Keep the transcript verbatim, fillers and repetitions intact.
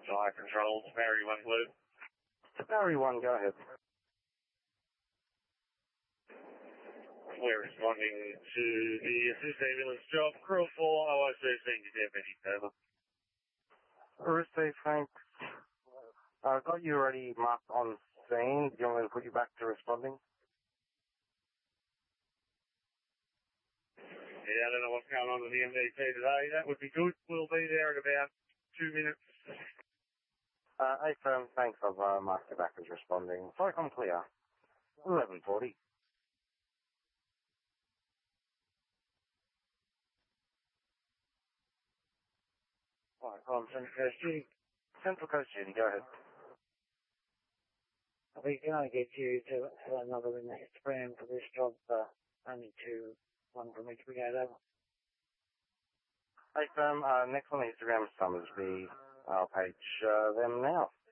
Fire Control, Barry one Blue. Barry one, go ahead. We're responding to the assist ambulance job. Crew four, O I C C, deputy, over. Received, thanks. I uh, got you already marked on scene. Do you want me to put you back to responding? Yeah, I don't know what's going on with the M D T today. That would be good. We'll be there in about two minutes. Uh, hey, firm, thanks. I've uh, marked you back as responding. Sorry, I'm clear. eleven forty. Alright, I'm Central Coast Duty. Central Coast Duty, go ahead. We can only get you to another in the histogram for this job, uh, only two, one from each brigade over. Hey, firm, uh, next on the Instagram is Summersby. I'll page uh, them now.